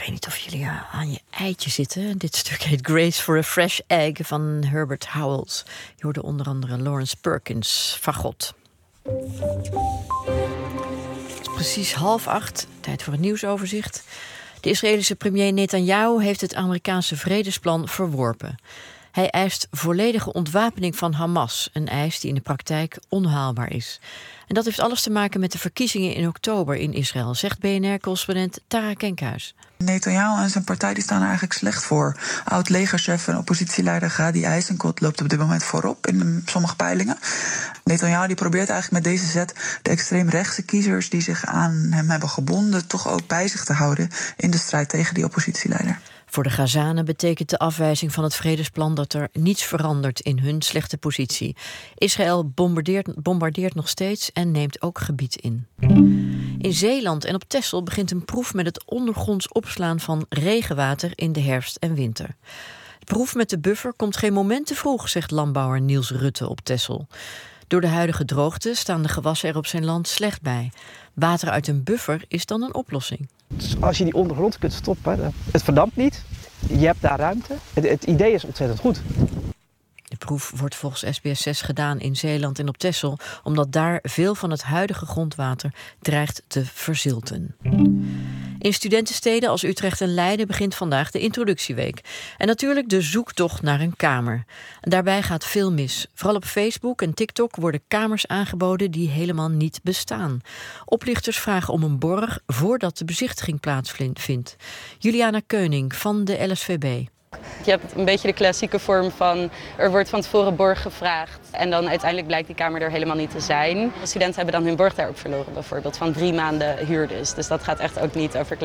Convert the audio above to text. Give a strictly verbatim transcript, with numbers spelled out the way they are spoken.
weet niet of jullie aan je eitje zitten. Dit stuk heet Grace for a Fresh Egg van Herbert Howells. Je hoorde onder andere Lawrence Perkins, Fagot. Het is precies half acht, tijd voor het nieuwsoverzicht. De Israëlische premier Netanyahu heeft het Amerikaanse vredesplan verworpen. Hij eist volledige ontwapening van Hamas, een eis die in de praktijk onhaalbaar is. En dat heeft alles te maken met de verkiezingen in oktober in Israël, zegt B N R-correspondent Tara Kenkhuis. Netanyahu en zijn partij die staan er eigenlijk slecht voor. Oud-legerchef en oppositieleider Gadi Eisenkot loopt op dit moment voorop in de, sommige peilingen. Netanyahu die probeert eigenlijk met deze zet de extreemrechtse kiezers die zich aan hem hebben gebonden toch ook bij zich te houden in de strijd tegen die oppositieleider. Voor de Gazanen betekent de afwijzing van het vredesplan dat er niets verandert in hun slechte positie. Israël bombardeert, bombardeert nog steeds en neemt ook gebied in. In Zeeland en op Texel begint een proef met het ondergronds opslaan van regenwater in de herfst en winter. De proef met de buffer komt geen moment te vroeg, zegt landbouwer Niels Rutte op Texel. Door de huidige droogte staan de gewassen er op zijn land slecht bij. Water uit een buffer is dan een oplossing. Dus als je die ondergrond kunt stoppen, het verdampt niet, je hebt daar ruimte. Het, het idee is ontzettend goed. De proef wordt volgens S B S zes gedaan in Zeeland en op Texel, omdat daar veel van het huidige grondwater dreigt te verzilten. In studentensteden als Utrecht en Leiden begint vandaag de introductieweek. En natuurlijk de zoektocht naar een kamer. En daarbij gaat veel mis. Vooral op Facebook en TikTok worden kamers aangeboden die helemaal niet bestaan. Oplichters vragen om een borg voordat de bezichtiging plaatsvindt. Juliana Keuning van de L S V B. Je hebt een beetje de klassieke vorm van er wordt van tevoren borg gevraagd en dan uiteindelijk blijkt die kamer er helemaal niet te zijn. Studenten hebben dan hun borg daarop verloren bijvoorbeeld van drie maanden huur dus. Dus dat gaat echt ook niet over